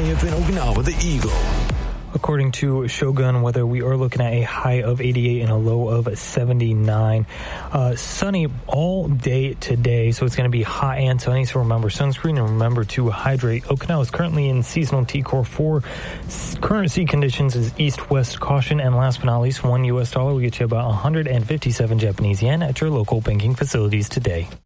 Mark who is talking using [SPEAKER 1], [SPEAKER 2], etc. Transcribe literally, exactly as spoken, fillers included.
[SPEAKER 1] Live in Okinawa, the Eagle.
[SPEAKER 2] According to Shogun Weather, we are looking at a high of eighty-eight and a low of seventy-nine. Uh, sunny all day today, so it's going to be hot and sunny. So remember sunscreen and remember to hydrate. Okinawa is currently in seasonal T Core four. Current sea conditions is east-west caution. And last but not least, one U S dollar will get you about one hundred fifty-seven Japanese yen at your local banking facilities today.